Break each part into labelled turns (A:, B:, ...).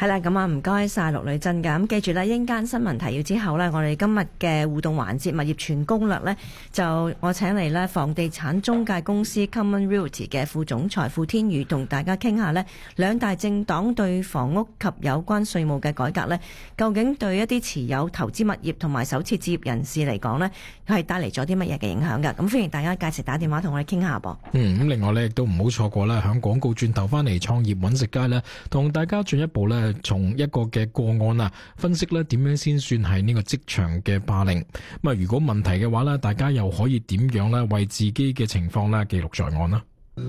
A: 係啦，咁啊唔該晒陸女真㗎。咁記住啦，英間新聞提要之後呢，我哋今日嘅互動環節物業全攻略呢，就我請嚟呢房地產中介公司 Common Realty 嘅副總裁傅天宇同大家傾下呢兩大政黨對房屋及有關稅務嘅改革呢，究竟對一啲持有投資物業同埋首次置業人士嚟講呢，係帶嚟咗啲乜嘢嘅影響㗎？咁歡迎大家屆時打電話同我哋傾下噃。
B: 咁另外呢，亦都唔好錯過啦，響廣告轉頭翻嚟創業揾食街呢，同大家進一步呢。從一個嘅個案啊，分析咧點樣先算係呢個職場嘅霸凌。咁啊，如果問題嘅話咧，大家又可以點樣咧為自己嘅情況咧記錄在案啦。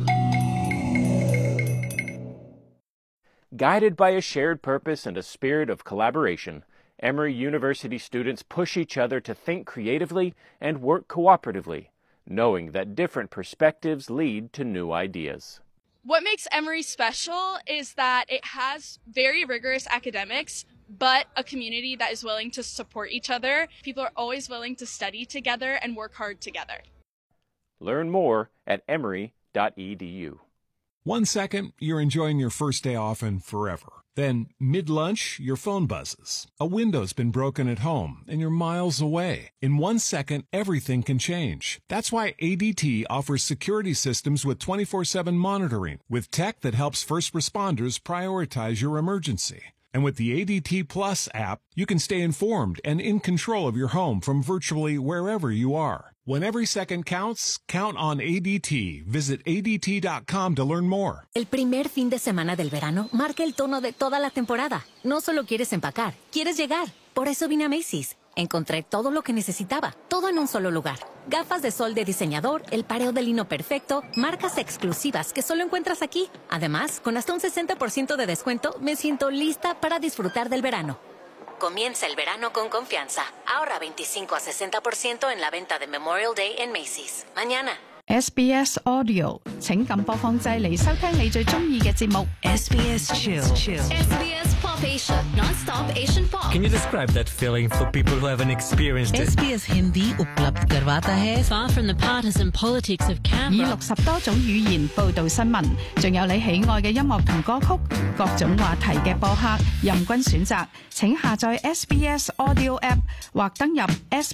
C: Guided by a shared purpose and a spirit of collaboration, Emory University students push each other to think creatively and work cooperatively, knowing that different perspectives lead to new ideas.
D: What makes Emory special is that it has very rigorous academics, but a community that is willing to support each other. People are always willing to study together and work hard together.
C: Learn more at emory.edu.
E: 1 second, you're enjoying your first day off and forever. Then, mid-lunch, your phone buzzes. A window's been broken at home, and you're miles away. In 1 second, everything can change. That's why ADT offers security systems with 24/7 monitoring, with tech that helps first responders prioritize your emergency. And with the ADT Plus app, you can stay informed and in control of your home from virtually wherever you are. When every second counts, count on ADT. Visit ADT.com to learn more.
F: El primer fin de semana del verano marca el tono de toda la temporada. No solo quieres empacar, quieres llegar. Por eso vine a Macy's. Encontré todo lo que necesitaba, todo en un solo lugar. Gafas de sol de diseñador, el pareo de lino perfecto, marcas exclusivas que solo encuentras aquí. Además, con hasta un 60% de descuento, me siento lista para disfrutar del verano. Comienza el verano con confianza. Ahorra 25 a 60% en la venta de Memorial Day en Macy's. Mañana.
G: SBS Audio 請撳播放掣嚟收聽你最中意嘅節目。
H: SBS Chill.
I: SBS Pop Asia, non-stop Asian pop.
J: Can you describe that feeling for people who haven't experienced it?
H: SBS Hindi उपलब्ध करवाता है
I: ，Far from the partisan politics of
G: 以
I: Canberra.
G: 60多種語言報導新聞，仲有你喜愛嘅音樂同歌曲，各種話題嘅播客，任君選擇。請下載 SBS Audio App 或登入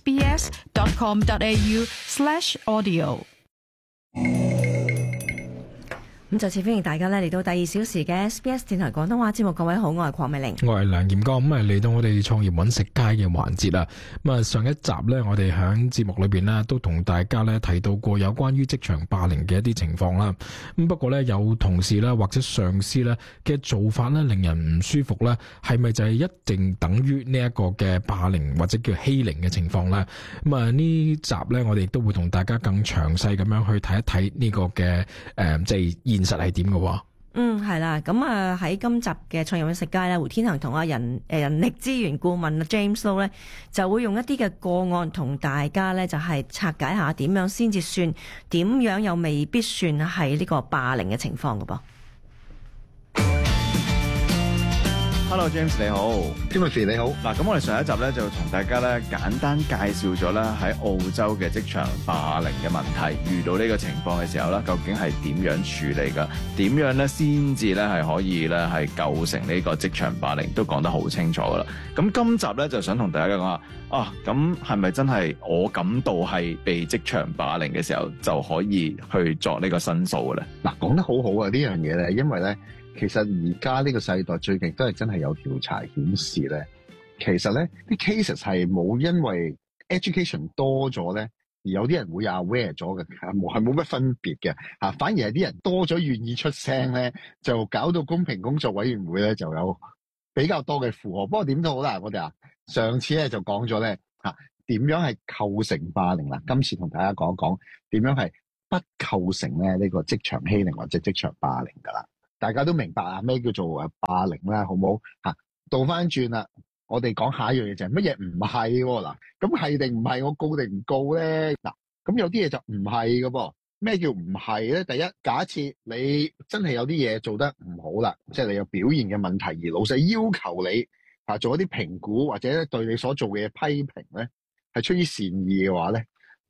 G: sbs.com.au/audio。
A: 咁就次歡迎大家咧嚟到第2小時嘅 SBS 電台廣東話節目。各位好，我係鄺美玲，
B: 我係梁炎哥。咁嚟到我哋創業揾食街嘅環節啦。咁上一集呢，我哋喺節目裏邊呢都同大家呢提到過有關於職場霸凌嘅一啲情況啦。咁不過呢，有同事啦或者上司呢嘅做法呢令人唔舒服呢，係咪就係一定等於呢一個嘅霸凌或者叫欺凌嘅情況呢？咁呢集呢，我哋亦都會同大家更詳細咁樣去睇一睇呢個嘅即係現實係點嘅喎。
A: 係啦，咁喺今集嘅創業揾食街咧，胡天恒同人力資源顧問 James Low 咧，就會用一啲嘅個案同大家咧就係拆解下點樣先至算，點樣又未必算係呢個霸凌嘅情況嘅噃。
K: Hello James 你好
L: Timothy 你好。
K: 嗱，咁我哋上一集咧就同大家咧簡單介紹咗啦喺澳洲嘅職場霸凌嘅問題，遇到呢個情況嘅時候咧，究竟係點樣處理噶？點樣咧先至咧係可以咧係構成呢個職場霸凌，都講得好清楚噶啦。咁今集咧就想同大家講下咁係咪真係我感到係被職場霸凌嘅時候就可以去作呢個申訴嘅咧？
L: 嗱，講得好好啊！呢樣嘢咧，因為咧。其實而家呢個世代最近都係真係有調查顯示咧，其實咧啲 cases 係冇因為 education 多咗咧，而有啲人會 aware 咗嘅，係冇乜分別嘅嚇，反而係啲人多咗願意出聲咧，就搞到公平工作委員會咧就有比較多嘅負荷。不過點都好啦，我哋上次咧就講咗咧點樣係構成霸凌啦，今次同大家講一講點樣係不構成咧呢個職場欺凌或者職場霸凌噶啦。大家都明白咩叫做霸凌啦，好唔好？倒翻轉啦，我哋講下一樣嘢就係乜嘢唔係喎嗱，咁係定唔係？我告定唔告咧？嗱，咁有啲嘢就唔係嘅噃。咩叫唔係咧？第一，假設你真係有啲嘢做得唔好啦，即係你有表現嘅問題，而老細要求你做一啲評估或者對你所做嘅嘢批評咧，係出於善意嘅話咧，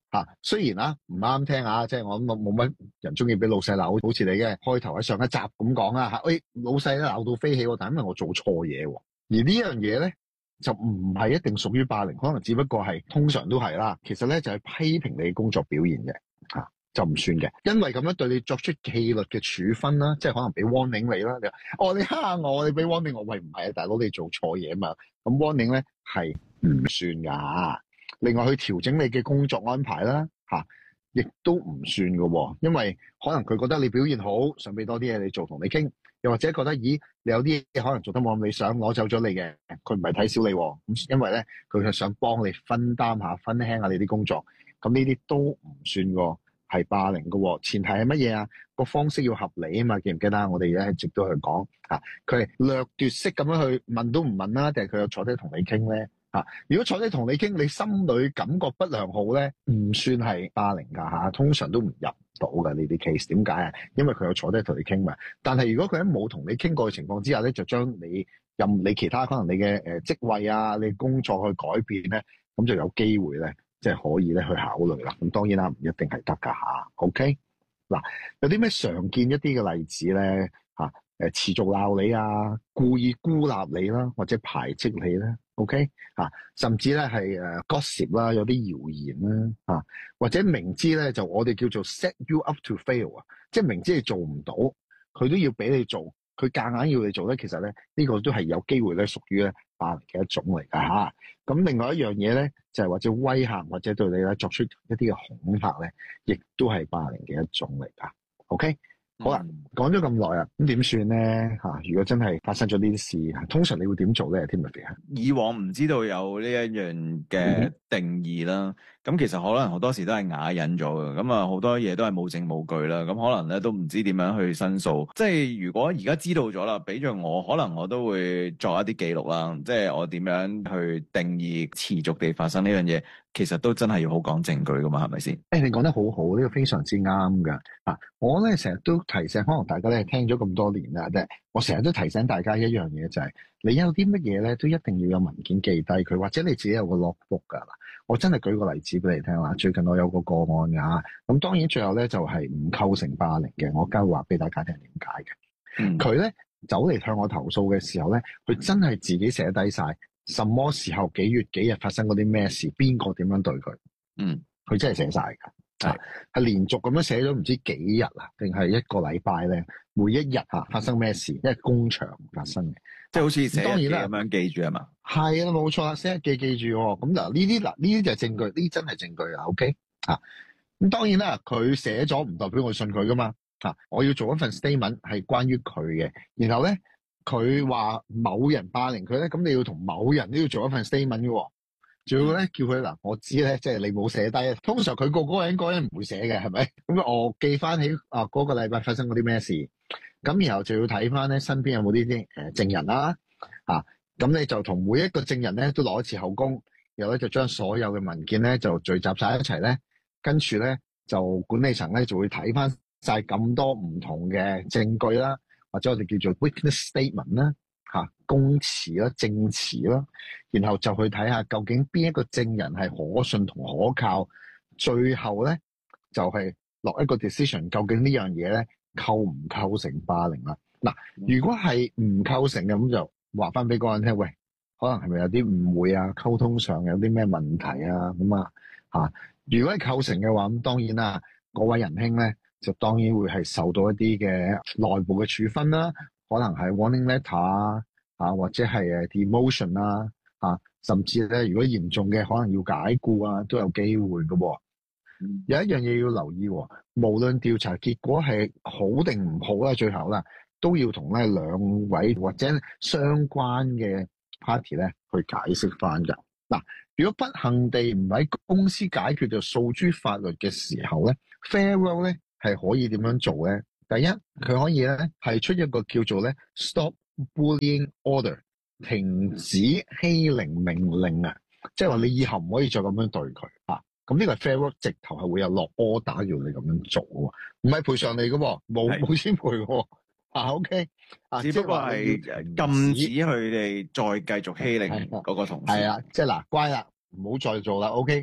L: 雖然啦唔啱聽啊，即係我諗冇乜人中意俾老細鬧，好似你嘅開頭喺上一集咁講啊嚇，老細咧鬧到飛起喎，但係因為我做錯嘢喎，而呢樣嘢咧就唔係一定屬於霸凌，可能只不過係通常都係啦。其實咧就係批評你工作表現嘅就唔算嘅，因為咁樣對你作出紀律嘅處分啦，即係可能俾 warning 你啦。你蝦我，你俾 warning 我，喂唔係啊，大佬你做錯嘢啊嘛，咁 warning 咧係唔算噶。另外去調整你嘅工作安排啦，亦都唔算噶喎，因為可能佢覺得你表現好，想俾多啲嘢你做，同你傾，又或者覺得咦你有啲嘢可能做得冇咁理想，攞走咗你嘅，佢唔係睇小你喎，咁因為咧佢係想幫你分擔下、分輕下你啲工作，咁呢啲都唔算個係霸凌噶喎。前提係乜嘢啊？個方式要合理啊嘛，記唔記得我哋一直都去講佢係掠奪式咁樣去問都唔問啦，定係佢有坐低同你傾咧？如果坐低同你傾，你心裏感覺不良好咧，唔算係霸凌噶通常都唔入到噶呢啲 case。點解啊？因為佢有坐低同你傾嘛。但係如果佢喺冇同你傾過嘅情況之下咧，就將你任你其他可能你嘅職位啊，你工作去改變咧，咁就有機會咧，即係可以咧去考慮啦。咁當然啦，唔一定係得噶OK，嗱，有啲咩常見一啲嘅例子咧持續鬧你啊，故意孤立你啦，或者排斥你咧。OK 甚至咧係gossip 啦，有啲謠言啦或者明知咧就我哋叫做 set you up to fail 即係明知你做唔到，佢都要俾你做，佢夾硬要你做咧，其實咧呢個都係有機會咧屬於咧霸凌嘅一種嚟㗎咁另外一樣嘢咧就係或者威嚇或者對你咧作出一啲嘅恐嚇咧，亦都係霸凌嘅一種嚟㗎。OK。好啦，講咗咁耐啊，咁點算咧如果真係發生咗呢啲事，通常你會點做咧 Timothy
K: 以往唔知道有呢一樣嘅定義啦，咁其實可能好多時都係啞忍咗嘅，咁好多嘢都係冇證冇據啦，咁可能咧都唔知點樣去申訴。即係如果而家知道咗啦，俾咗我，可能我都會作一啲記錄啦，即係我點樣去定義持續地發生呢樣嘢，其實都真係要好講證據噶嘛，係咪先？
L: 你講得好好，呢個非常之啱噶。我咧成日都提醒，可能大家咧聽咗咁多年啦，即係我成日都提醒大家一樣嘢，就係你有啲乜嘢咧，都一定要有文件記低佢，或者你自己有個 logbook 噶。我真係舉個例子俾你聽啦。最近我有個個案㗎，咁當然最後咧就係唔構成霸凌嘅，我交話俾大家聽點解嘅。佢咧走嚟向我投訴嘅時候咧，佢真係自己寫低晒，什麼時候幾月幾日發生嗰啲咩事，邊個點樣對佢。佢真係寫晒㗎。係連續咁樣寫咗唔知幾日定係一個禮拜咧，每一日發生咩事，因為工場發生嘅，
K: 即係好似寫
L: 當然啦
K: 咁樣記住係嘛？
L: 係啊，冇錯啦，寫日記住喎。咁呢啲就係證據，呢啲真係證據啊。OK 咁當然啦，佢寫咗唔代表我信佢噶嘛。我要做一份 statement 係關於佢嘅，然後咧佢話某人霸凌佢咧，咁你要同某人都要做一份 statement 嘅喎。仲要咧叫佢我知咧，即係你冇寫低。通常佢個嗰個人唔會寫嘅，係咪？咁我記翻起嗰個禮拜發生嗰啲咩事，咁然後就要睇翻咧身邊有冇呢啲證人啦。咁你就同每一個證人咧都攞一次口供，然後咧就將所有嘅文件咧就聚集晒一齊咧，跟住咧就管理層咧就會睇翻晒咁多唔同嘅證據啦，或者我哋叫做 witness statement 啦。供詞啦、證詞啦，然後就去睇下究竟邊一個證人係可信同可靠，最後咧就係落一個 decision， 究竟呢樣嘢咧構唔構成霸凌啦？嗱，如果係唔構成嘅，咁就話翻俾嗰個人聽，喂，可能係咪有啲誤會啊？溝通上有啲咩問題啊？咁如果係構成嘅話，咁當然啦，嗰位仁兄咧就當然會係受到一啲嘅內部嘅處分啦。可能係 warning letter 或者係demotion 啦，甚至咧如果嚴重嘅可能要解僱啊，都有機會嘅喎。有一樣嘢要留意喎，無論調查結果係好定唔好啦，最後啦都要同咧兩位或者相關嘅 party 咧去解釋翻㗎。嗱，如果不幸地唔喺公司解決就訴諸法律嘅時候咧 farewell 咧係可以點樣做咧？第一，佢可以咧係出一個叫做咧 Stop Bullying Order， 停止欺凌命令啊，即係話你以後唔可以再咁樣對佢咁呢個係 fair work， 直頭係會有落 order 要你咁樣做喎，唔係賠償你嘅喎，冇錢賠喎OK
K: 只不過係禁止佢哋再繼續欺凌嗰個同事。
L: 係啊，即係嗱，乖啦，唔好再做啦 OK。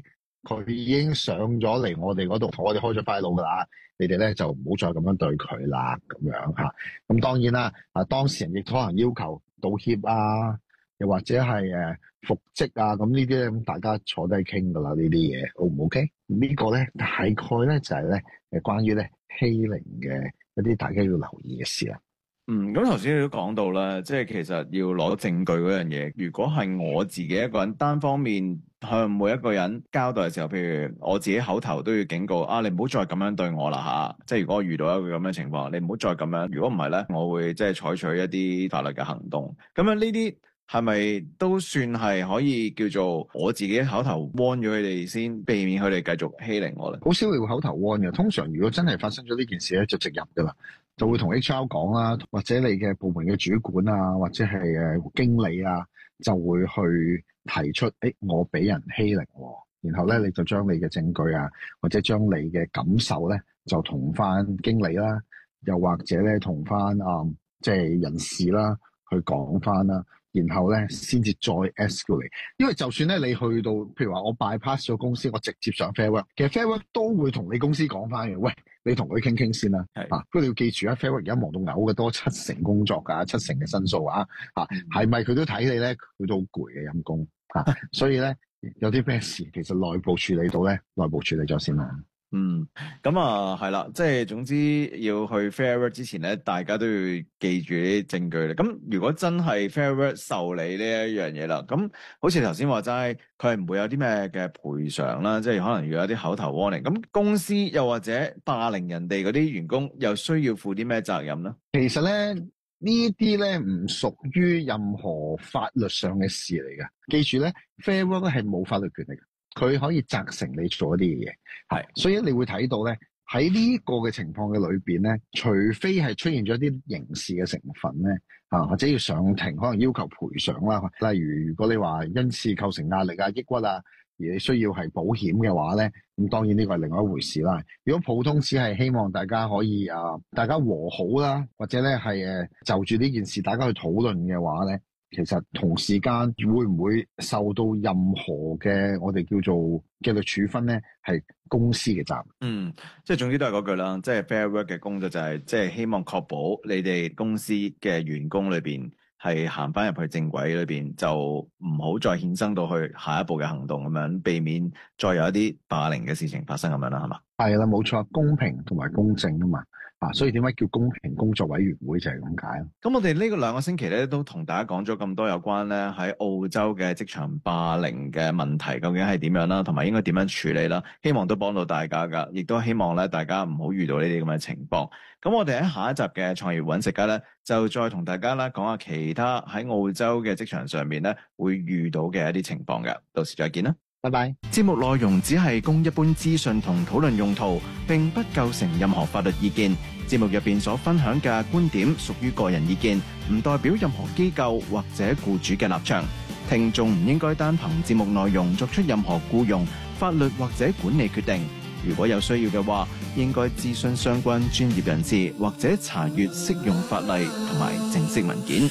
L: 佢已經上咗嚟我哋嗰度，同我哋開咗 file 噶啦，你哋咧就唔好再咁樣對佢啦，咁樣嚇。咁當然啦，當事人亦可能要求道歉啊，又或者係復職啊，咁呢啲咧咁大家坐低傾噶啦，呢啲嘢 O 唔 OK？呢個咧大概咧就係咧關於咧欺凌嘅一啲大家要留意嘅事啦。
K: 咁頭先你都講到啦，即係其實要攞證據嗰樣嘢。如果係我自己一個人單方面向每一個人交代嘅時候，譬如我自己口頭都要警告你唔好再咁樣對我啦嚇。即係如果我遇到一個咁嘅情況，你唔好再咁樣。如果唔係咧，我會即係採取一啲法律嘅行動。咁樣呢啲係咪都算係可以叫做我自己口頭 warn 咗佢哋先，避免佢哋繼續欺凌我咧？
L: 好少會口頭 warn 嘅，通常如果真係發生咗呢件事咧，就直入噶啦。就會同 HR 講啦，或者你嘅部門嘅主管啊，或者係經理啊，就會去提出，我俾人欺凌喎，然後咧你就將你嘅證據啊，或者將你嘅感受咧，就同翻經理啦，又或者咧同翻即係人事啦去講翻啦，然後咧先至再 escalate。因為就算咧你去到，譬如話我 bypass 咗公司，我直接上 Fair Work，其實 Fair Work 都會同你公司講翻嘅，喂，你同佢傾傾先啦。不過你要記住啊 ，Fair Work 而家忙到嘔嘅，多70%工作㗎，70%嘅申訴啊，係咪佢都睇你咧？佢都好攰嘅陰公所以咧有啲咩事其實內部處理到咧，內部處理咗先啦。
K: 咁係啦，即係總之要去 Fair Work 之前咧，大家都要記住啲證據咧。咁如果真係 Fair Work 受理呢一樣嘢啦，咁好似頭先話齋，佢係唔會有啲咩嘅賠償啦，即係可能要有啲口頭 warning。咁公司又或者霸凌人哋嗰啲員工，又需要負啲咩責任咧？
L: 其實咧呢啲咧唔屬於任何法律上嘅事嚟嘅。記住咧 ，Fair Work 係冇法律權力嘅。佢可以責成你做一啲嘢，所以你會睇到咧喺呢個嘅情況嘅裏邊咧，除非係出現咗一啲刑事嘅成分咧，或者要上庭，可能要求賠償啦。例如，如果你話因此構成壓力啊、抑鬱啊，而你需要係保險嘅話咧，咁當然呢個係另外一回事啦。如果普通只係希望大家可以大家和好啦，或者咧係就住呢件事大家去討論嘅話咧。其實同時間會唔會受到任何嘅我哋叫做紀律處分咧？係公司嘅責任。
K: 即係總之都係嗰句啦，即係 Fair Work 嘅工作就係即係希望確保你哋公司嘅員工裏邊係行翻入去正軌裏邊，就唔好再衍生到去下一步嘅行動咁樣，避免再有一啲霸凌嘅事情發生咁樣啦，係嘛？係啦，冇錯，公平同埋公正啊嘛。所以點解叫公平工作委員會就係咁解咯。咁我哋呢個2個星期咧都同大家講咗咁多有關咧喺澳洲嘅職場霸凌嘅問題究竟係點樣啦，同埋應該點樣處理啦。希望都幫到大家噶，亦都希望咧大家唔好遇到呢啲咁嘅情況。咁我哋喺下一集嘅創業揾食街咧，就再同大家咧講下其他喺澳洲嘅職場上面咧會遇到嘅一啲情況嘅。到時再見啦。
L: 拜拜。
K: 節目內容只係供一般資訊同討論用途，並不構成任何法律意見。節目入邊所分享嘅觀點屬於個人意見，唔代表任何機構或者僱主嘅立場。聽眾唔應該單憑節目內容作出任何僱傭、法律或者管理決定。如果有需要嘅話，應該諮詢相關專業人士或者查閱適用法例同埋正式文件。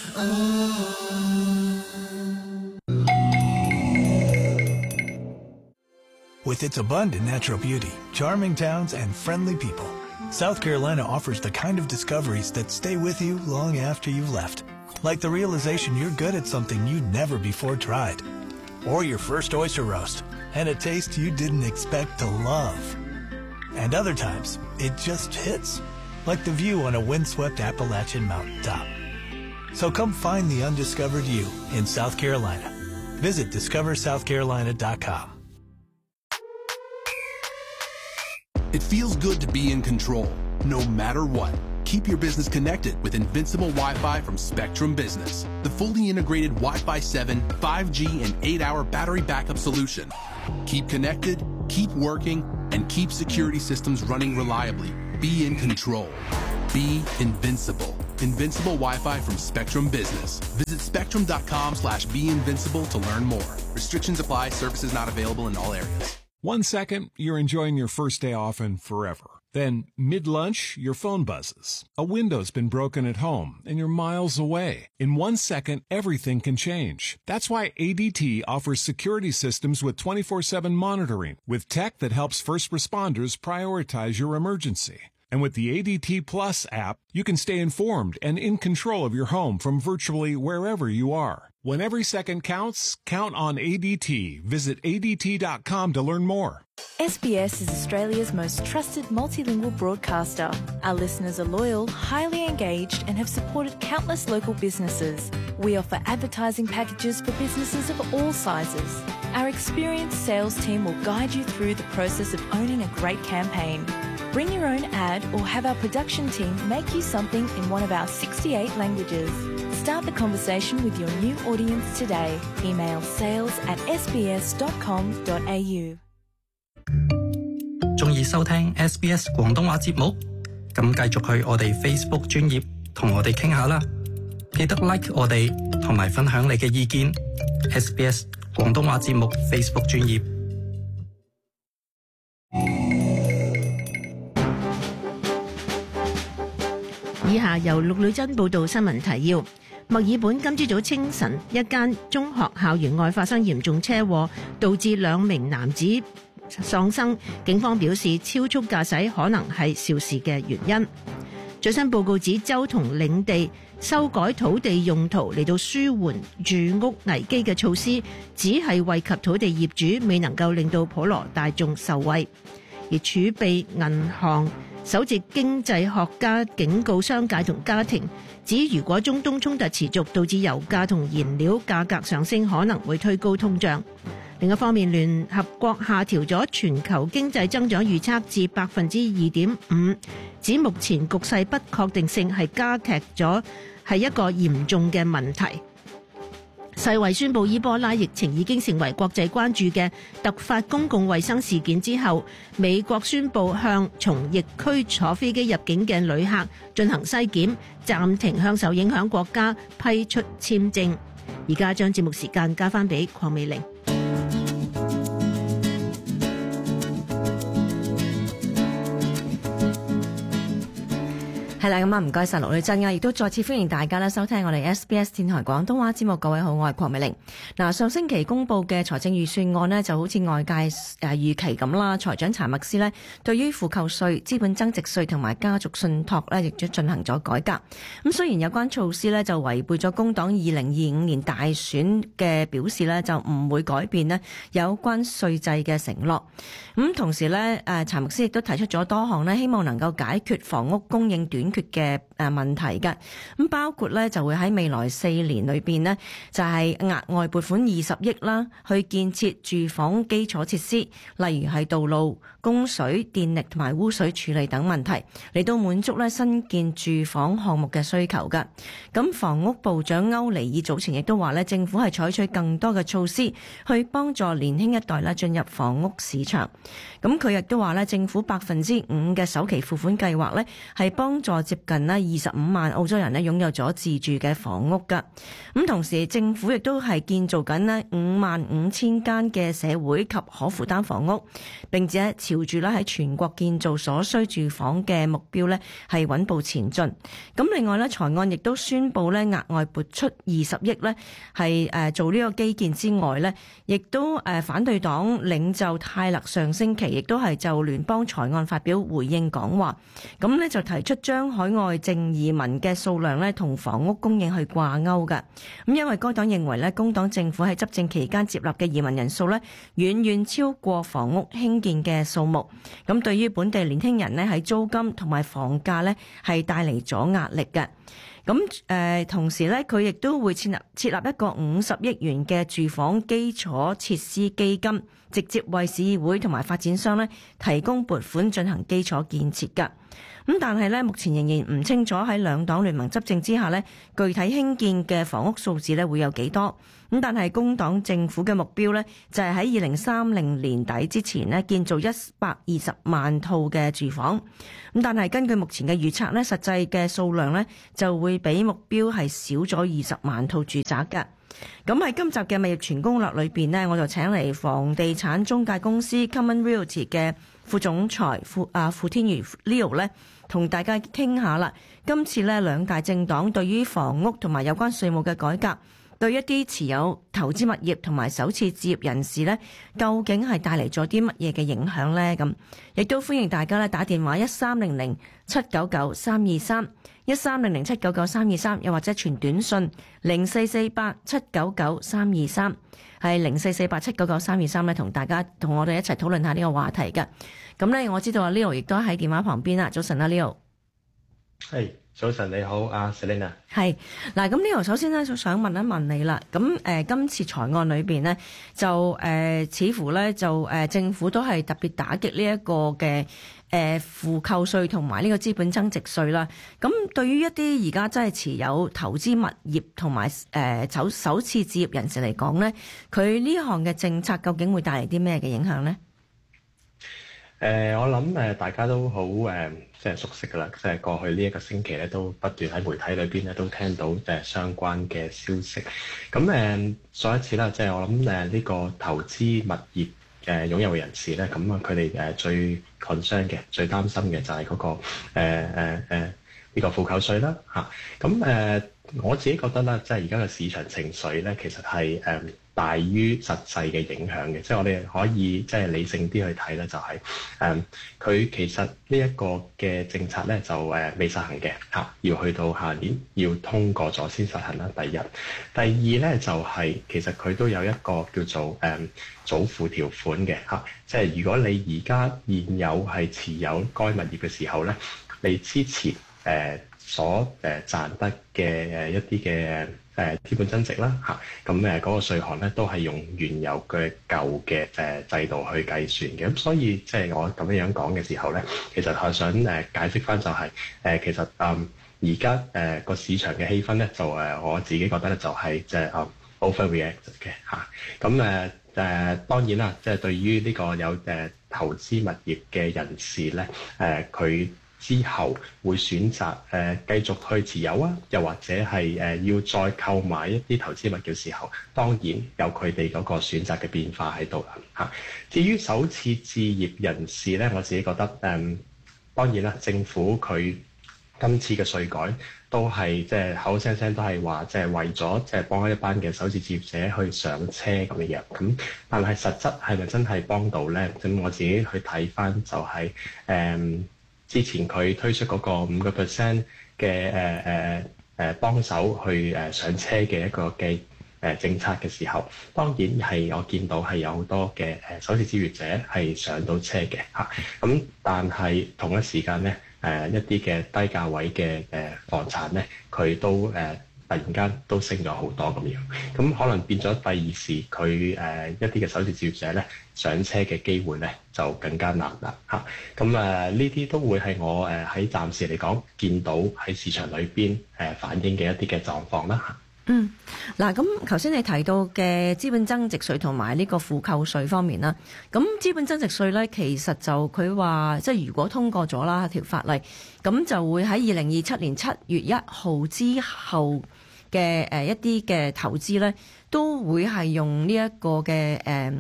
M: With its abundant natural beauty, charming towns, and friendly people, South Carolina offers the kind of discoveries that stay with you long after you've left. Like the realization you're good at something you never before tried. Or your first oyster roast, and a taste you didn't expect to love. And other times, it just hits. Like the view on a windswept Appalachian mountaintop. So come find the undiscovered you in South Carolina. Visit discoversouthcarolina.com.
N: It feels good to be in control, no matter what. Keep your business connected with Invincible Wi-Fi from Spectrum Business, the fully integrated Wi-Fi 7, 5G, and 8-hour battery backup solution. Keep connected, keep working, and keep security systems running reliably. Be in control. Be invincible. Invincible Wi-Fi from Spectrum Business. Visit spectrum.com/beinvincible to learn more. Restrictions apply. Services not available in all areas.
E: 1 second, you're enjoying your first day off and forever. Then, mid-lunch, your phone buzzes. A window's been broken at home, and you're miles away. In 1 second, everything can change. That's why ADT offers security systems with 24/7 monitoring, with tech that helps first responders prioritize your emergency. And with the ADT Plus app, you can stay informed and in control of your home from virtually wherever you are. When every second counts, count on ADT. Visit ADT.com to learn more.
O: SBS is Australia's most trusted multilingual broadcaster. Our listeners are loyal, highly engaged, and have supported countless local businesses. We offer advertising packages for businesses of all sizes. Our experienced sales team will guide you through the process of owning a great campaign. Bring your own ad or have our production team make you something in one of our 68 languages. Start the conversation with your new audience today. Email sales@sbs.com.au。
P: 鍾意收聽 SBS 廣東話節目？咁繼續去我哋 Facebook 專頁同我哋傾下啦。記得 like 我哋同埋分享你嘅意見。SBS 廣東話節目 Facebook 專頁。
Q: 以下由陸女珍報道新聞提要。墨爾本今朝早清晨，一間中學校園外發生嚴重車禍，導致2名男子喪生。警方表示，超速駕駛可能係肇事嘅原因。最新報告指，州同領地修改土地用途嚟到舒緩住屋危機嘅措施，只係惠及土地業主，未能夠令到普羅大眾受惠。而儲備銀行首席經濟學家警告商界同家庭，指如果中東衝突持續，導致油價同燃料價格上升，可能會推高通脹。另一方面，聯合國下調咗全球經濟增長預測至 2.5%， 指目前局勢不確定性係加劇咗，係一個嚴重嘅問題。世衛宣布伊波拉疫情已經成為國際關注嘅突發公共衛生事件之後，美國宣布向從疫區坐飛機入境嘅旅客進行篩檢，暫停向受影響國家批出簽證。而家將節目時間交翻俾鄺美玲。
A: 係啦，咁啊唔該晒陸女珍啊，亦都再次歡迎大家咧收聽我哋 SBS 電台廣東話節目。各位好，我係鄺美玲。嗱，上星期公布嘅財政預算案呢，就好似外界預期咁啦。財長查默斯呢，對於負扣稅、資本增值稅同埋家族信託呢，亦都進行咗改革。咁雖然有關措施呢，就違背咗工黨2025年大選嘅表示呢，就唔會改變呢有關稅制嘅承諾。咁同時呢，查默斯亦都提出咗多項呢，希望能夠解決房屋供應短缺嘅問題嘅。咁包括咧就會喺未來4年裏邊呢，就係額外撥款20億啦，去建設住房基礎設施，例如係道路、供水、電力同埋污水處理等問題，嚟到滿足咧新建住房項目嘅需求嘅。咁房屋部長歐尼爾早前亦都話咧，政府係採取更多嘅措施去幫助年輕一代咧進入房屋市場。咁佢亦都話咧，政府5%嘅首期付款計劃咧係幫助接近25萬澳洲人咧擁有咗自住嘅房屋噶。咁同時政府亦都係建造緊55000間嘅社會及可負擔房屋，並且朝住咧喺全國建造所需住房嘅目標咧係穩步前進。咁另外咧，財案亦都宣布咧額外撥出20億咧係做呢個基建之外咧，亦都反對黨領袖泰勒上星期亦都係就聯邦財案發表回應講話，咁咧就提出將海外淨移民嘅數量咧同房屋供應去掛鈎㗎。咁因為該黨認為咧，工黨政府喺執政期間接納嘅移民人數咧遠遠超過房屋興建嘅數目，咁對於本地年輕人咧喺租金同埋房價咧係帶嚟咗壓力嘅。咁同時咧，佢亦都會設立一個50億元嘅住房基礎設施基金，直接為市議會同埋發展商咧提供撥款進行基礎建設㗎。咁但係咧，目前仍然唔清楚喺兩黨聯盟執政之下咧，具體興建嘅房屋數字咧會有幾多？咁但係工黨政府嘅目標咧，就係喺2030年底之前咧建造120萬套嘅住房。咁但係根據目前嘅預測咧，實際嘅數量咧就會比目標係少咗20萬套住宅㗎。咁喺今集嘅物業全攻略裏邊呢，我就請嚟房地產中介公司 Common Realty 嘅副總裁傅天瑜 Leo 咧，同大家傾下啦。今次咧兩大政黨對於房屋同埋有關稅務嘅改革，對一啲持有投資物業同埋首次置業人士咧，究竟係帶嚟咗啲乜嘢嘅影響咧？咁亦都歡迎大家咧打電話1300-799-323 1300-799-323，又或者傳短信0448-799-323，係0448-799-323咧，同我哋一齊討論下呢個話題嘅。咁咧，我知道阿 Leo 亦都喺電話旁邊啦。早晨啊 Leo。
R: 係，早晨你好，阿 Selina。
A: 係，嗱，咁 Leo 首先咧就想問一問你啦。咁今次財案裏邊咧，就似乎咧就政府都係特別打擊呢一個嘅負扣稅同埋呢個資本增值稅啦。咁對於一啲而家真係持有投資物業同埋首次置業人士嚟講咧，佢呢項嘅政策究竟會帶嚟啲咩嘅影響咧？
R: 我諗大家都好即係熟悉㗎啦，即係過去呢一個星期咧，都不斷喺媒體裏邊咧都聽到相關嘅消息。咁再一次啦，即係我諗呢個投資物業擁有嘅人士咧，咁佢哋最 concern 嘅、最擔心嘅就係嗰個呢個負扣稅啦嚇。咁我自己覺得啦，即係而家嘅市場情緒咧，其實係大於實際嘅影響嘅，即係我哋可以即係理性啲去睇咧，就係佢其實呢一個嘅政策咧就未實行嘅嚇，要去到下年要通過咗先實行啦。第一，第二咧就係其實佢都有一個叫做早付條款嘅嚇，即係如果你而家現有係持有該物業嘅時候咧，你之前所賺得嘅一啲嘅資本增值啦嚇，咁嗰個稅項咧都係用原有嘅舊嘅制度去計算嘅，咁所以即係我咁樣講嘅時候咧，其實係想解釋翻就係其實而家個市場嘅氣氛咧就我自己覺得咧就係即係overreact 嘅嚇，咁當然啦，即係對於呢個有投資物業嘅人士咧，佢之後會選擇繼續去持有啊，又或者係要再購買一啲投資物嘅時候，當然有佢哋嗰個選擇嘅變化喺度啦嚇。至於首次置業人士咧，我自己覺得當然啦，政府佢今次嘅稅改都係即係口聲聲都係話即係為咗即係幫一班嘅首次置業者去上車咁樣，咁但係實質係咪真係幫到咧？咁我自己去睇翻就係之前佢推出嗰個5% 嘅幫手去上車嘅一個嘅政策嘅時候，當然係我見到係有好多嘅首次置業者係上到車嘅嚇，咁但係同一時間咧一啲嘅低價位嘅房產咧，佢都突然間都升咗好多咁樣，咁可能變咗第二時佢一啲嘅首次置業者咧上車嘅機會咧就更加難啦嚇。咁呢啲都會係我喺暫時嚟講見到喺市場裏邊反映嘅一啲嘅狀況啦嚇。
A: 嗱，咁頭先你提到嘅資本增值稅同埋呢個負扣稅方面啦，咁資本增值稅咧，其實就佢話即係如果通過咗啦條法例，咁就會喺2027年7月1號之後嘅一啲嘅投資咧，都會係用呢一個嘅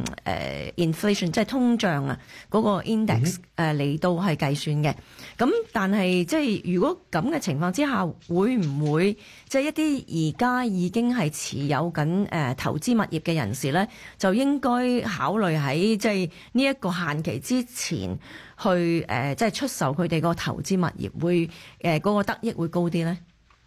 A: inflation， 即係通脹啊嗰個 index 嚟到係計算嘅。咁但係即係如果咁嘅情況之下，會唔會即係一啲而家已經係持有緊投資物業嘅人士咧，就應該考慮喺即係呢一個限期之前去即係出售佢哋個投資物業，會嗰個得益會高啲咧？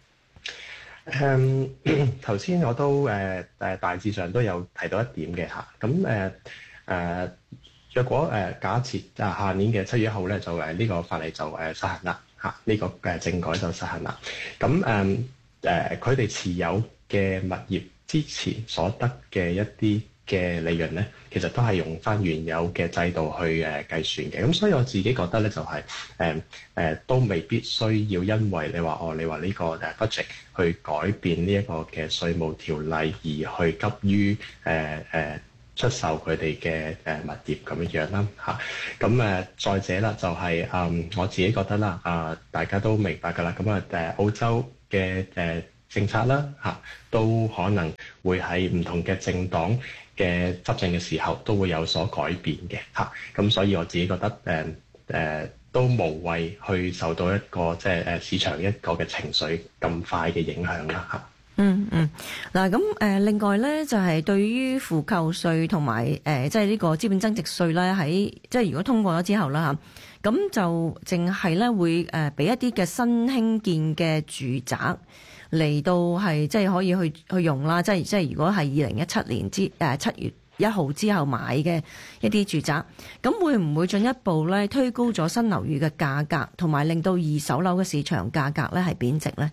R: 頭先我都大致上都有提到一點嘅嚇，咁若果假設下年嘅7月1號咧，就呢個法例就實行啦嚇，呢個政改就實行啦。咁佢哋持有嘅物業之前所得嘅一啲嘅利潤咧，其實都係用翻原有嘅制度去計算嘅。咁所以我自己覺得咧，就係都未必需要因為你話呢個budget 去改變呢一個嘅稅務條例而去急於出售佢哋嘅物業咁樣啦嚇。咁再者啦，就係我自己覺得啦，大家都明白㗎啦。咁澳洲嘅政策啦嚇，都可能會喺唔同嘅政黨嘅執政嘅時候都會有所改變嘅嚇。咁所以我自己覺得都無謂去受到一個即係市場一個嘅情緒咁快嘅影響啦嚇。
A: 嗱咁另外咧就係對於負扣稅同埋即係呢個資本增值稅咧，喺即係如果通過咗之後啦嚇，咁就淨係咧會俾一啲嘅新興建嘅住宅嚟到係即係可以去用啦，即係如果係2017年7月1號之後買嘅一啲住宅，咁會唔會進一步咧推高咗新樓宇嘅價格，同埋令到二手樓嘅市場價格咧係貶值咧？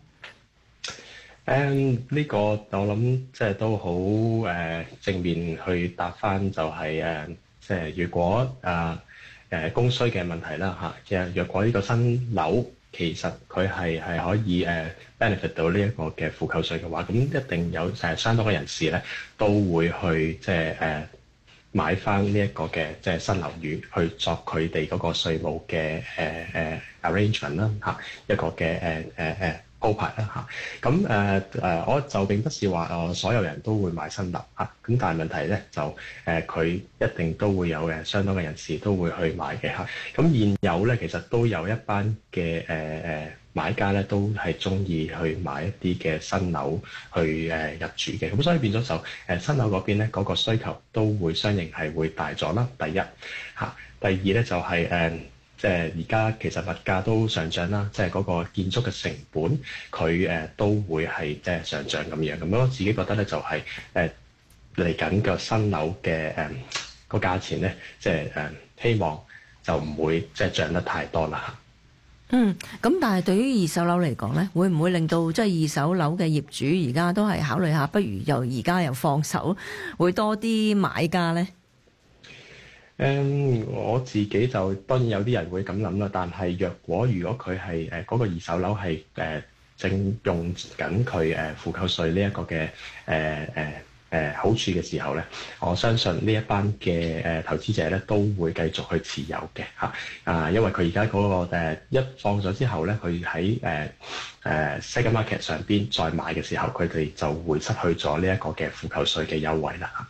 R: 呢個我諗即係都好正面去答返，就係即係如果供需嘅問題啦嚇，其實若果呢個新樓其實佢係可以benefit 到呢一個嘅負扣稅嘅話，咁一定有相當嘅人士咧都會去即係買翻呢一個嘅即係新樓宇去作佢哋嗰個稅務嘅arrangement 啦嚇，一個嘅鋪排啦嚇。咁我就並不是話所有人都會買新樓嚇，咁但係問題咧就佢一定都會有相當嘅人士都會去買嘅嚇。咁現有咧其實都有一班嘅買家咧都係中意去買一啲嘅新樓去入住嘅，咁所以變咗就新樓嗰邊咧嗰個需求都會相應係會大咗啦。第一嚇，第二咧就係即係而家其實物價都上漲啦，即係嗰個建築嘅成本佢都會係即係上漲咁樣。咁我自己覺得咧就係嚟緊個新樓嘅個價錢咧，即係希望就唔會即係漲得太多啦。
A: 咁但係對於二手樓嚟講咧，會唔會令到即係二手樓嘅業主而家都係考慮下，不如而家又放手，會多啲買家咧？
R: 我自己就當然有啲人會咁諗啦，但係如果佢係嗰個二手樓係正用緊佢負扣稅呢一個嘅好處嘅時候咧，我相信呢一班嘅投資者咧都會繼續去持有嘅嚇。因為佢而家嗰個一放咗之後咧，佢喺second market 上邊再買嘅時候，佢哋就會失去咗呢一個嘅負扣稅嘅優惠啦。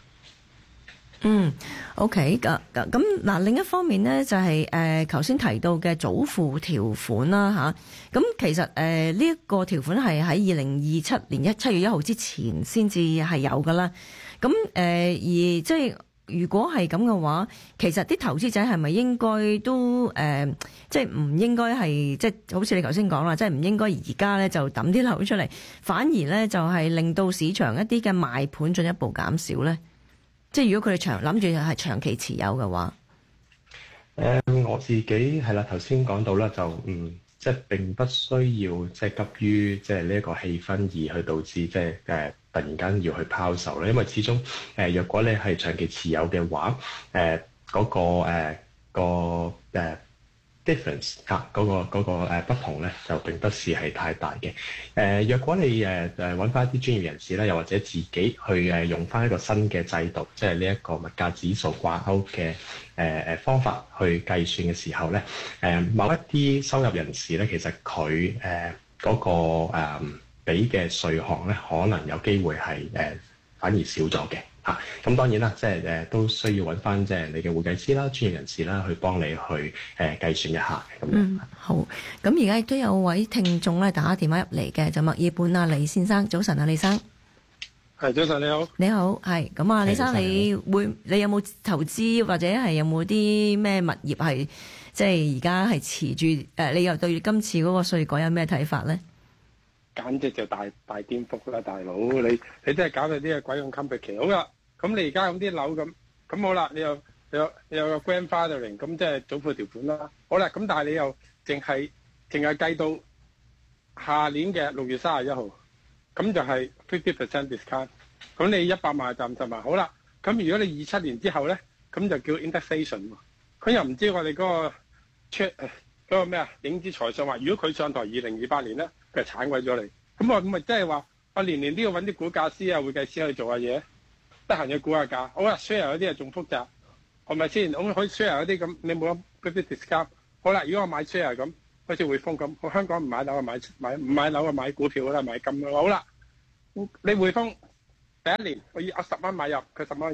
A: OK， 咁嗱，另一方面咧就係頭先提到嘅早付條款啦嚇，咁其實呢一個條款係喺2027年7月1號之前先至係有噶啦，咁而即係如果係咁嘅話，其實啲投資者係咪應該都即係唔應該係即係好似你頭先講啦，即係唔應該而家咧就抌啲樓出嚟，反而咧就係令到市場一啲嘅賣盤進一步減少咧？即係如果佢哋諗住係長期持有嘅話，
R: 我自己係啦，頭先講到啦，就即係並不需要即係急於即係呢一個氣氛而去導致即係突然間要去拋售啦，因為始終若果你係長期持有嘅話，嗰個difference 嗰個不同咧就並不是係太大嘅。若果你揾翻一啲專業人士咧，又或者自己去用翻一個新嘅制度，即係呢一個物價指數掛鈎嘅方法去計算嘅時候咧，某一啲收入人士咧，其實佢嗰個俾嘅稅項咧，可能有機會係反而少咗嘅。咁當然啦，即係都需要揾翻即係你嘅會計師啦、專業人士啦，去幫你去計算一下咁樣。
A: 好。咁而家亦都有位聽眾咧打電話入嚟嘅，就墨爾本啊李先生，早晨啊李生。
S: 係，早晨你好。你好，
A: 係咁啊，李生，你有冇投資或者係有冇啲咩物業係即係而家係持住？你又對今次嗰個稅改有咩睇法咧？
S: 簡直就大顛覆啦，大佬！你真係搞到啲嘢鬼咁 complicated。好啦，咁你而家咁啲樓咁好啦，你又有個 grandfathering， 咁即係早付條款啦。好啦，咁但係你又淨係計到下年嘅6月31號，咁就係 50% discount。咁你100萬就50萬。好啦，咁如果你27年之後咧，咁就叫 indexation。佢又唔知我哋嗰個咩啊？影子財相話，如果佢上台2028年咧，佢係鏟鬼咗你。咁我咪即係話，我年年都要揾啲估價師啊、會計師去做下嘢，得閒要估下價。好啦 ，share 嗰啲啊仲複雜，係咪先？我可以 share 嗰啲咁，你冇得 discount。好啦，如果我買 share 咁，好似匯豐咁，我香港唔買樓啊唔買樓啊買股票啦，買金啦。好啦，你匯豐第一年我10蚊買入，佢10蚊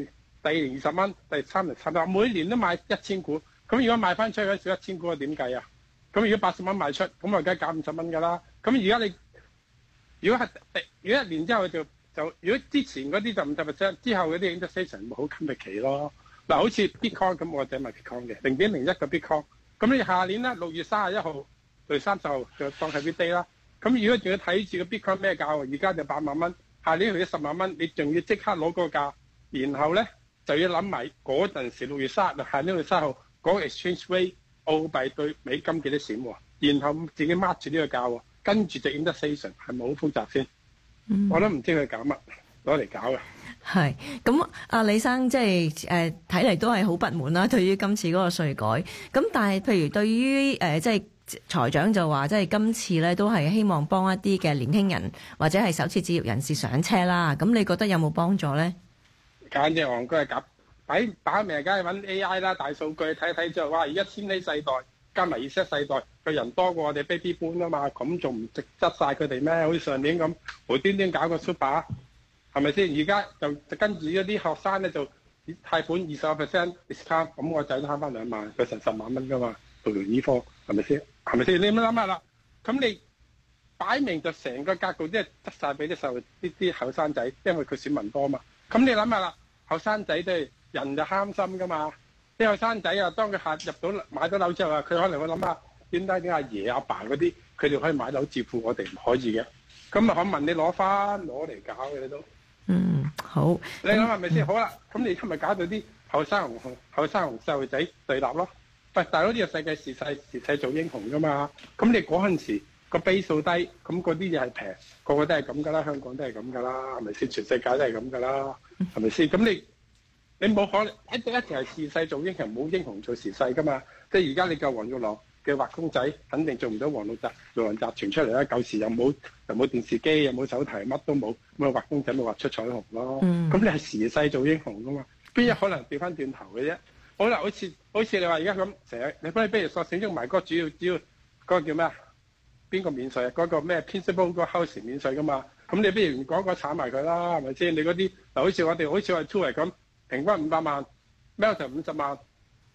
S: 第二年20蚊，第三年30蚊，每年都買1000股。咁如果賣翻出去少1000股，我點計啊？咁如果80蚊賣出，咁我梗係減50蚊㗎啦。咁而家你如果1年之後就如果之前嗰啲就50%，之後嗰啲 indexation 咪好近期咯。嗱，好似 Bitcoin 咁，我就買 Bitcoin 嘅0.01個 Bitcoin。咁你下年咧6月31號、6月30號就當係 Bitday 啦。咁如果仲要睇住個 Bitcoin 咩價喎？而家就8萬蚊，下年去咗10萬蚊，你仲要即刻攞個價，然後咧就要諗埋嗰陣時6月30，下年6月30號嗰個 exchange rate 澳幣對美金幾多錢喎？然後自己 mark 住呢個價喎，跟住就 indexation 係咪好複雜先？我都唔知佢搞乜，攞嚟搞嘅。
A: 係咁，阿李生即係睇嚟都係好不滿啦，對於今次嗰個稅改。咁但係譬如對於即係財長就話，即係今次咧都係希望幫一啲嘅年輕人或者係首次置業人士上車啦。咁你覺得有冇幫助咧？
S: 簡直戇居係咁，擺明梗係揾 AI 啦，大數據睇睇之後，哇！而家千禧世代加埋 Z 世代個人多過我哋 baby boom 啊嘛，咁仲唔值得晒佢哋咩？好似上年咁無端端搞個 super， 係咪先？而家就跟住一啲學生咧就貸款20% discount， 咁我仔都慳翻2萬，佢成10萬蚊噶嘛，讀完醫科係咪先？係咪先？你咁諗下啦，咁你擺明就成個格局即係得晒俾啲後生仔，因為佢選民多嘛。咁你諗下啦，後生仔都係人就貪心噶嘛。啲後生仔啊，當佢入到買到樓之後啊，佢可能會諗下點解啲阿爺阿爸嗰啲佢哋可以買樓致富，我哋唔可以嘅。咁啊，我問你攞嚟搞嘅你都。
A: 好。
S: 你諗係咪先？好啦，咁你今日搞到啲後生同細路仔對立咯。喂，大佬呢個世界時勢做英雄噶嘛？咁你嗰陣時個基數低，咁嗰啲嘢係平，個個都係咁噶啦，香港都係咁噶啦，係咪先？全世界都係咁噶啦，係咪先？咁你冇可能一定係時勢做英雄，冇英雄做時勢噶嘛？即係而家你夠黃玉郎嘅畫公仔，肯定做唔到黃玉郎集團出嚟啦。舊時又冇電視機，又冇手提，乜都冇，咁啊畫公仔咪畫出彩虹咯。咁你係時勢做英雄噶嘛？邊有可能掉翻轉頭嘅啫？好啦，好似你話而家咁成日，你不如索性用埋嗰個主要嗰個叫咩啊？邊個免稅啊？嗰個咩 principal 嗰個 house 免稅噶嘛？咁你不如唔講個產埋佢啦，係咪先？你嗰啲嗱，好似我哋 two 咁，平均500萬 ，Melton 50萬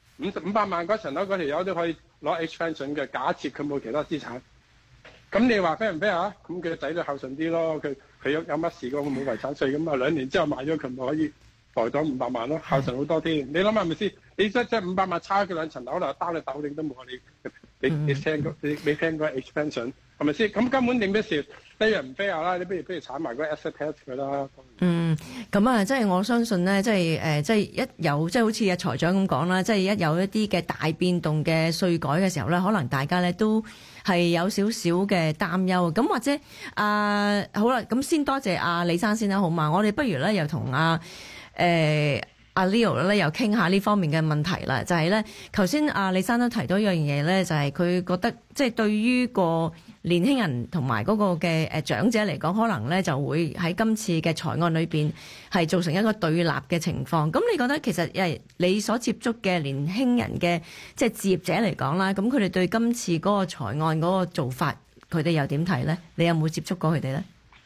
S: ，500萬嗰層樓嗰條友都可以攞 H pension 嘅，假設佢冇其他資產。咁你話 fair 唔 fair 啊？咁佢個仔都孝順啲咯，佢有乜事㗎？佢冇遺產稅咁啊，2年之後賣咗佢咪可以袋咗500萬咯，孝順好多啲。你諗下係咪先？你即係500萬差佢2層樓啦，擔你斗定都冇你聽過 H pension 係咪先？咁根本定咩事？fair 唔 fair 啦？你不如產埋嗰 asset tax 佢啦。
A: 咁啊，即係我相信咧，即係一有即係好似阿財長咁講啦，即係一有一啲嘅大變動嘅稅改嘅時候咧，可能大家咧都係有少少嘅擔憂。咁或者好啦，咁先多謝阿李生先啦，好嘛？我哋不如咧又同阿 Leo 咧又傾下呢方面嘅問題啦，就係咧頭先阿李生都提到一樣嘢咧，就係佢覺得即係對於個年輕人同埋嗰個嘅長者嚟講，可能咧就會喺今次嘅財案裏邊係造成一個對立嘅情況。咁你覺得其實你所接觸嘅年輕人嘅即係置業者嚟講啦，咁佢哋對今次嗰個財案嗰個做法，佢哋又點睇咧？你有冇接觸過佢哋咧？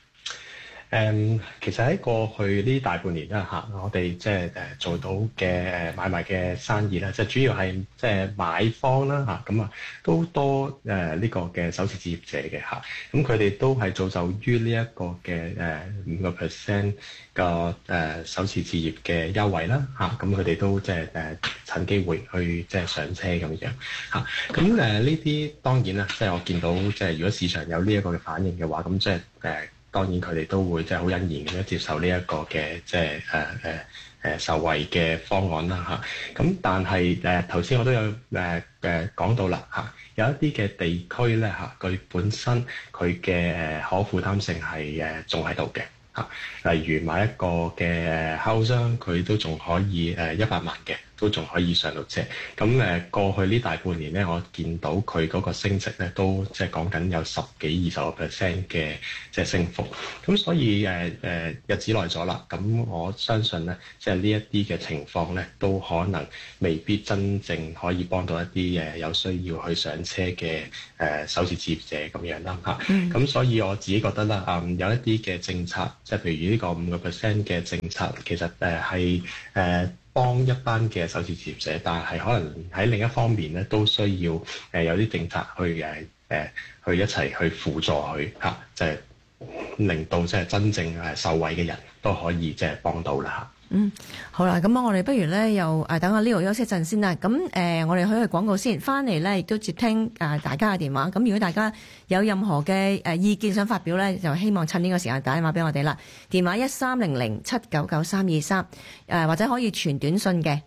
R: 其實喺過去呢大半年啦我哋即係做到嘅買賣嘅生意啦，即係主要係即係買方啦咁都多呢個嘅首次置業者嘅咁佢哋都係造就於呢一個嘅5% 個首次置業嘅優惠啦咁佢哋都即係趁機會去即係上車咁樣咁呢啲當然啦，即係我見到即係如果市場有呢一個嘅反應嘅話，咁即係當然佢哋都會即係好欣然咁樣接受呢一個嘅即係受惠嘅方案啦咁但係頭先我都有講到啦有一啲嘅地區咧佢本身佢嘅可負擔性係仲喺度嘅例如買一個嘅house佢都仲可以100萬嘅，都仲可以上到車。咁過去呢大半年咧，我見到佢嗰個升值咧，都即係講緊有10幾20% 嘅即係升幅。咁所以日子耐咗啦，咁我相信咧，即係呢一啲嘅情況咧，都可能未必真正可以幫到一啲有需要去上車嘅首次置業者咁樣啦咁所以我自己覺得啦，有一啲嘅政策，即係譬如呢個5% 嘅政策，其實係幫一班嘅首次置業者，但係可能喺另一方面咧，都需要有啲政策去去一齊去輔助佢嚇，就係令到即係真正受惠嘅人都可以即係幫到啦嚇。
A: 好啦，咁我哋不如咧又等阿 Leo 休息一陣先啦。咁我哋去廣告先，翻嚟咧亦都接聽大家嘅電話。咁如果大家有任何嘅意見想發表咧，就希望趁呢個時間打電話俾我哋啦。電話1300799323，或者可以傳短信嘅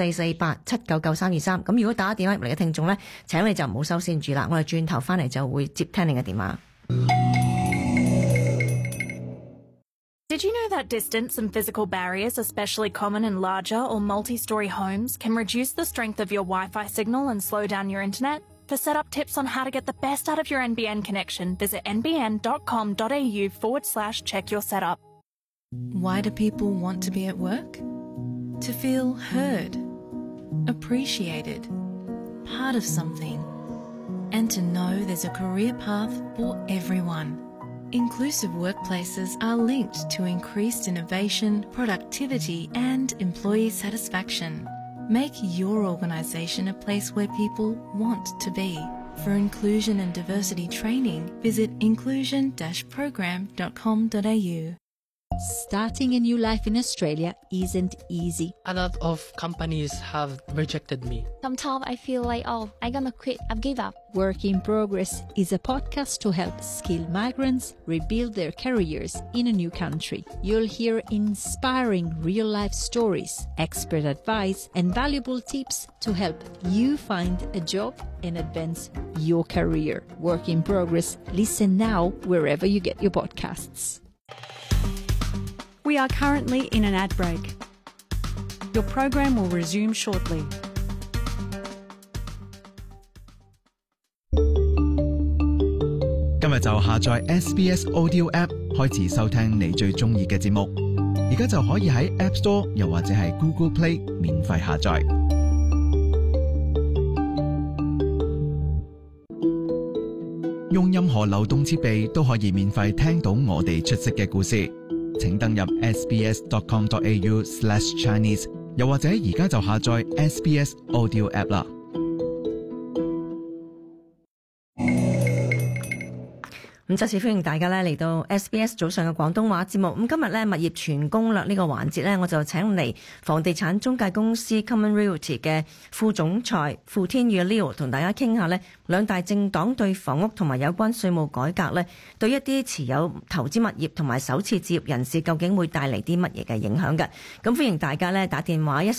A: 0448799323。咁如果打電話入嚟嘅聽眾咧，請你就唔好收線住啦。我哋轉頭翻嚟就會接聽你嘅電話。
O: Did you know that distance and physical barriers, especially common in larger or multi-story homes, can reduce the strength of your Wi-Fi signal and slow down your internet? For setup tips on how to get the best out of your NBN connection, visit nbn.com.au/check your setup. Why do people want to be at work? To feel heard, appreciated, part of something, and to know there's a career path for everyone.Inclusive workplaces are linked to increased innovation, productivity, and employee satisfaction. Make your organisation a place where people want to be. For inclusion and diversity training, visit inclusion-program.com.au.
T: Starting a new life in Australia isn't easy.
U: A lot of companies have rejected me.
V: Sometimes I feel like, I'm gonna quit, I've give up.
T: Work in Progress is a podcast to help skilled migrants rebuild their careers in a new country. You'll hear inspiring real-life stories, expert advice, and valuable tips to help you find a job and advance your career. Work in Progress. Listen now wherever you get your podcasts.We
G: are currently in an ad break. Your program will resume shortly.
W: 今日就下載 SBS Audio App 開始收聽你最中意嘅節目。而家就可以喺 App Store 又或者係 Google Play 免費下載。用任何流動設備都可以免費聽到我哋出色嘅故事。請登入 sbs.com.au/Chinese， 又或者而家就下載 SBS Audio App 啦。
A: 咁再次歡迎大家咧嚟到 SBS 早上嘅廣東話節目。咁今日咧物業全攻略呢個環節咧，我就請嚟房地產中介公司 Common Realty 嘅副總裁傅天宇 Leo 同大家傾下咧，兩大政黨對房屋同埋有關稅務改革咧，對一啲持有投資物業同埋首次置業人士究竟會帶嚟啲乜嘢嘅影響嘅。咁歡迎大家咧打電話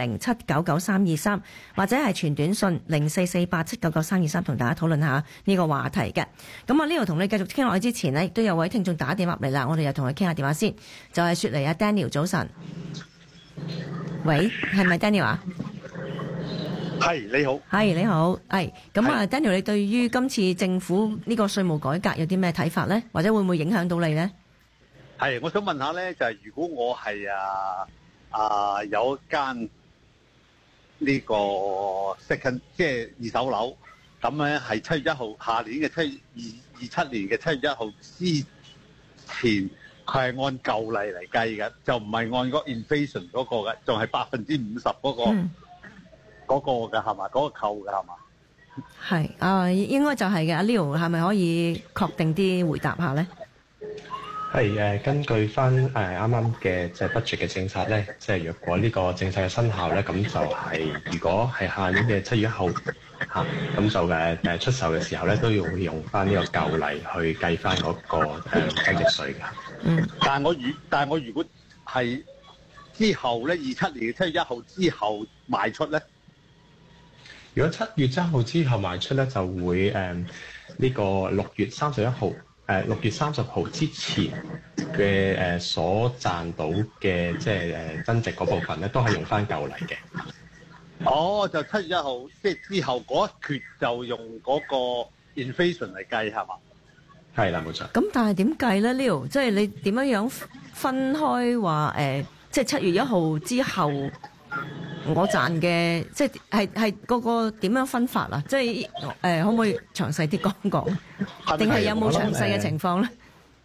A: 1300799323，或者係傳短信0448799323同大家討論下呢個話題嘅。咁啊 Leo 同你繼續傾落去之前呢，亦都有位聽眾打電話嚟啦，我哋又同佢傾下電話先。就係雪梨啊 Daniel， 早晨。喂，係咪 Daniel 啊？
X: 係，你好。
A: 係，你好。係咁啊 Daniel， 你對於今次政府呢個稅務改革有啲咩睇法咧？或者會唔會影響到你咧？
X: 係，我想問下咧，就係如果我係有一間呢個 second 即係二手樓，咁咧係7月1號，下年嘅27年嘅7月1號之前，佢係按舊例嚟計嘅，就唔係按個 inflation 嗰個嘅，仲係50%嗰個嘅係嘛？嗰個扣嘅係嘛？
A: 係應該就係嘅。阿 Leo 係咪可以確定啲回答下咧？
R: 係根據翻啱啱嘅即係 budget 嘅政策咧，即係若果呢個政策嘅生效咧，咁就係如果係下年嘅7月1號嚇，咁就出售嘅時候咧，都要用翻呢個舊例去計翻嗰個增值稅嘅。但係我如果係之後咧，27年嘅7月1號之後賣出咧，如果7月1號之後賣出咧，就會呢個6月30號之前嘅所賺到嘅即係增值嗰部分咧，都係用翻舊例嘅。
X: 就7月1號，即係之後嗰一決就用嗰個 inflation 嚟計係嘛？
R: 係啦，冇錯。
A: 咁但係點計咧 Leo？ 即係你點樣分開話即係7月1號之後我賺嘅，即係嗰個點樣分法啊？即係可唔可以詳細啲講講？定係有冇詳細嘅情況咧？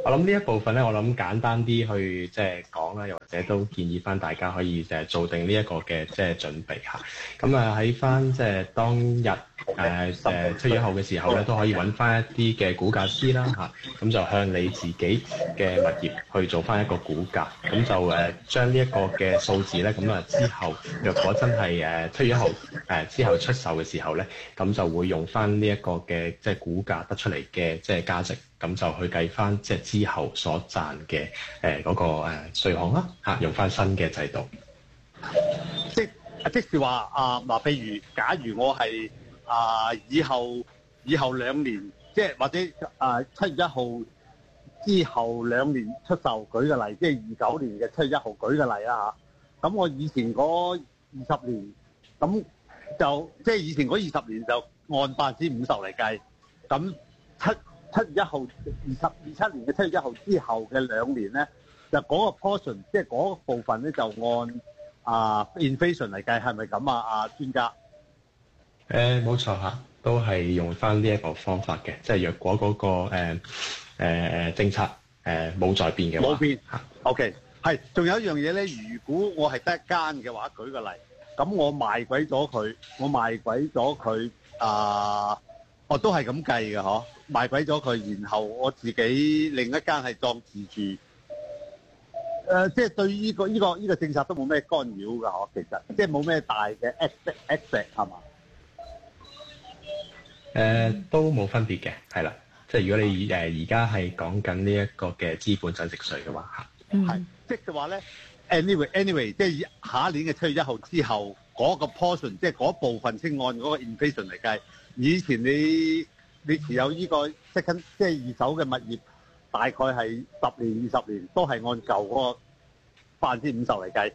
R: 我諗呢一部分咧，我諗簡單啲去即係講啦，又或者都建議翻大家可以做定呢一個嘅即係準備嚇。咁喺翻即係當日7月1號嘅時候咧，都可以揾翻一啲嘅估價師啦嚇。咁就向你自己嘅物業去做翻一個估價，咁就將呢一個嘅數字咧，咁之後若果真係7月1號之後出售嘅時候咧，咁就會用翻呢一個嘅即係估價得出嚟嘅即係價值。咁就去計翻即係之後所賺嘅嗰個稅項啦嚇，用翻新嘅制度。
X: 即是話譬如假如我係以後2年，即係或者7月1號之後2年出售，舉個例，即係29年嘅7月1號舉個例啦嚇。咁我以前嗰20年，咁就即係以前嗰20年就按50%嚟計，咁7月1號27年嘅7月1號之後嘅2年咧，就嗰個 portion 即係嗰部分咧就按inflation 嚟計，係咪咁啊？專家？
R: 冇錯嚇，都係用翻呢一個方法嘅，即係若果嗰個政策冇再變嘅話，
X: 冇變嚇。OK， 係，仲有一樣嘢咧，如果我係得一間嘅話，舉個例，咁我賣鬼咗佢，我都係咁計嘅嗬，賣鬼咗佢，然後我自己另一間係當自住，即係對呢個政策都冇咩干擾㗎嗬，其實即係冇咩大嘅 aspect 係嘛？
R: 都冇分別嘅，係啦，即係如果你而家係講緊呢一個嘅資本增值稅嘅話嚇，
X: 係即係話咧 anyway， 即係下一年嘅7月1號之後嗰個 portion， 即係嗰部分先按嗰個 inflation 嚟計。以前你持有呢個 second 即係二手嘅物業，大概係10年20年都係按舊嗰個50%嚟計。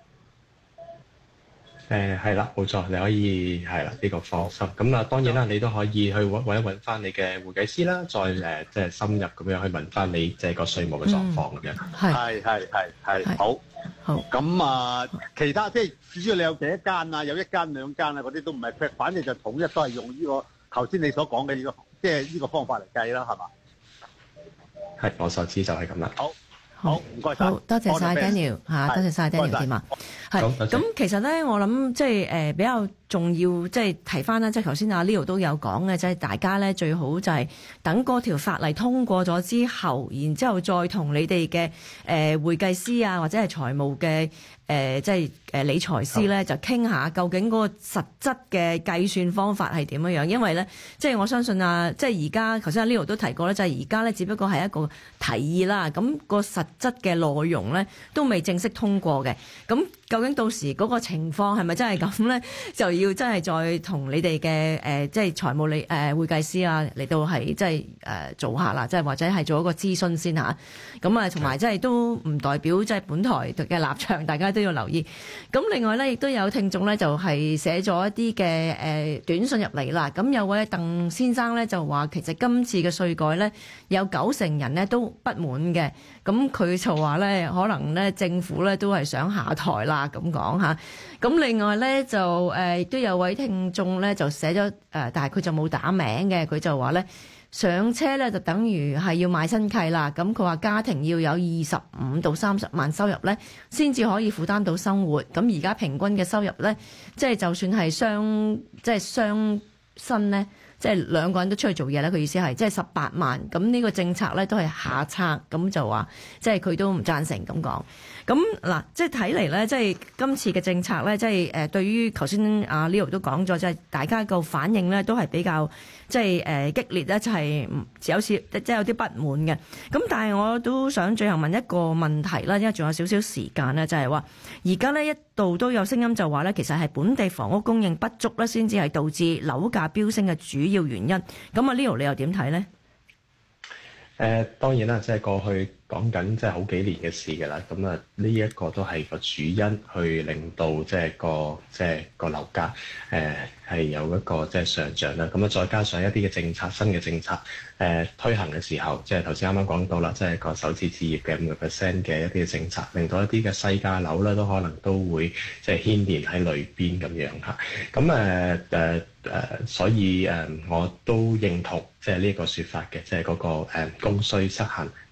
R: 係啦，冇錯，你可以係啦，呢個放心。咁當然啦，你都可以去揾翻你嘅會計師啦，再即係深入咁樣去問翻你即係個稅務嘅狀況咁樣。係好。咁其他即係至於你有幾多間啊？有1間2間啊，嗰啲都唔係 fact， 反正就統一都係用呢個頭先你所講嘅呢個即係呢個方法嚟計啦，係嘛？ 係，我所知就係咁啦。
X: 好，唔該晒。
A: 好多謝晒 Daniel 嚇，多謝晒 Daniel 添啊。係，咁其實咧，我諗即係比較重要，即係提翻啦，即係頭先阿 Leo 都有講嘅，即係大家咧最好就係等嗰條法例通過咗之後，然之後再同你哋嘅會計師啊，或者係財務嘅即係理財師咧，就傾下究竟嗰個實質嘅計算方法係點樣樣，因為咧，即係我相信啊，即係而家頭先阿 Leo 都提過咧，就係而家咧只不過係一個提議啦，咁個實質嘅內容咧都未正式通過嘅，咁究竟到時嗰個情況係咪真係咁咧？就要真係再同你哋嘅即係財務會計師啊嚟到係即係做下啦，即係或者係做一個諮詢先嚇。咁啊，同埋即係都唔代表即係本台嘅立場，大家都要留意。咁另外咧，亦都有聽眾咧就係寫咗一啲嘅短信入嚟啦。咁有位鄧先生咧就話，其實今次嘅稅改咧有90%人咧都不滿嘅。咁佢就話咧，可能咧政府咧都係想下台啦，咁講嚇。咁另外咧就亦都有位聽眾咧就寫咗但係佢就冇打名嘅，佢就話咧上車咧就等於係要買新契啦。咁佢話家庭要有25到30萬收入咧，先至可以負擔到生活。咁而家平均嘅收入咧，即係就算係雙薪咧，即係兩個人都出去做嘢咧，佢意思係即係18萬。咁呢個政策咧都係下策，咁就話即係佢都唔贊成咁講。咁嗱，即係睇嚟咧，即係今次嘅政策咧，即係對於頭先阿 Leo 都講咗，即係大家個反應咧都係比較即係激烈咧，就係有時即係有啲不滿嘅。咁但係我都想最後問一個問題啦，因為仲有少少時間咧，就係話而家咧一度都有聲音就話咧，其實係本地房屋供應不足咧，先至係導致樓價飆升嘅主要原因。咁啊 Leo 你又點睇咧？
R: 當然啦，即係過去講緊即係好幾年嘅事㗎啦。咁啊，呢一個都係個主因去令到即係個樓價係有一個即係上漲啦。咁啊，再加上一啲嘅政策，新嘅政策推行嘅時候，即係頭先啱啱講到啦，即係個首次置業嘅5% 嘅一啲嘅政策，令到一啲嘅細價樓咧都可能都會即係牽連喺裏邊咁樣嚇。咁所以我都認同即係呢個説法嘅，即係嗰個供需失衡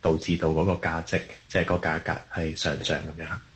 R: 導致到嗰個價值即係個價格係上漲咁樣。